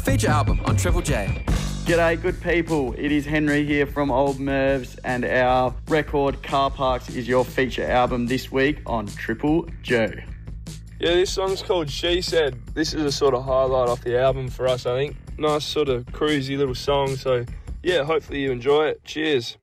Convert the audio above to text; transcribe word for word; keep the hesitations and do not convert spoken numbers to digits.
Feature album on Triple J. G'day, good people. It is Henry here from Old Mervs, and our record Car Parks is your feature album this week on Triple J. Yeah, this song's called She Said. This is a sort of highlight off the album for us, I think. Nice sort of cruisy little song, so yeah, hopefully you enjoy it. Cheers.